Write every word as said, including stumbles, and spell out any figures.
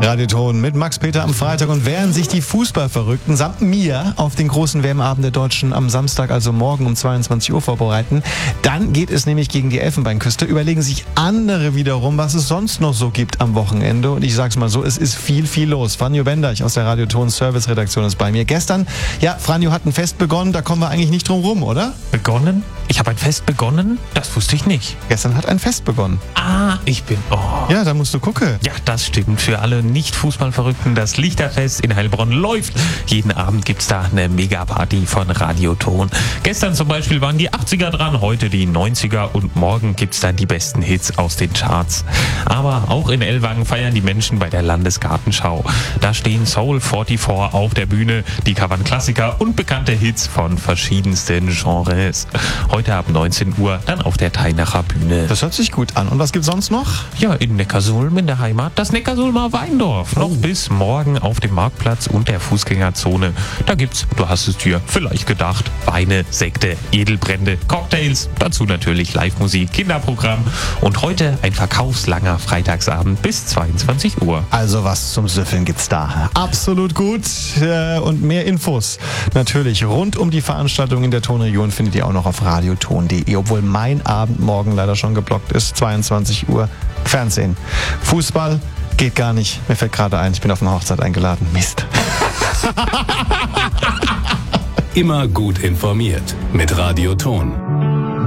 Radioton mit Max Peter am Freitag, und während sich die Fußballverrückten samt mir auf den großen W M-Abend der Deutschen am Samstag, also morgen um zweiundzwanzig Uhr vorbereiten, dann geht es nämlich gegen die Elfenbeinküste, überlegen sich andere wiederum, was es sonst noch so gibt am Wochenende, und ich sag's mal so, es ist viel, viel los. Franjo Benderch aus der Radioton Service-Redaktion ist bei mir. Gestern, ja, Franjo hat ein Fest begonnen, da kommen wir eigentlich nicht drum rum, oder? Begonnen? Ich habe ein Fest begonnen? Das wusste ich nicht. Gestern hat ein Fest begonnen. Ah, ich bin... Oh. Ja, da musst du gucken. Ja, das stimmt. Für alle Nicht-Fußballverrückten, das Lichterfest in Heilbronn läuft. Jeden Abend gibt's da eine Megaparty von Radioton. Gestern zum Beispiel waren die achtziger dran, heute die neunziger, und morgen gibt's dann die besten Hits aus den Charts. Aber auch in Ellwangen feiern die Menschen bei der Landesgartenschau. Da stehen Soul vierundvierzig auf der Bühne, die covern Klassiker und bekannte Hits von verschiedensten Genres. Heute ab neunzehn Uhr dann auf der Teinacher Bühne. Das hört sich gut an. Und was gibt's sonst noch? Ja, in Neckarsulm in der Heimat das Neckarsulmer Weindorf. Noch bis morgen auf dem Marktplatz und der Fußgängerzone. Da gibt's, du hast es dir vielleicht gedacht, Weine, Sekte, Edelbrände, Cocktails, dazu natürlich Live-Musik, Kinderprogramm und heute ein verkaufslanger Freitagsabend bis zweiundzwanzig Uhr. Also was zum Süffeln gibt's da. Absolut gut. Und mehr Infos natürlich rund um die Veranstaltung in der Tonregion findet ihr auch noch auf radioton punkt de, obwohl mein Abend morgen leider schon geblockt ist, zweiundzwanzig Uhr. Fernsehen. Fußball geht gar nicht. Mir fällt gerade ein, ich bin auf eine Hochzeit eingeladen. Mist. Immer gut informiert mit Radioton.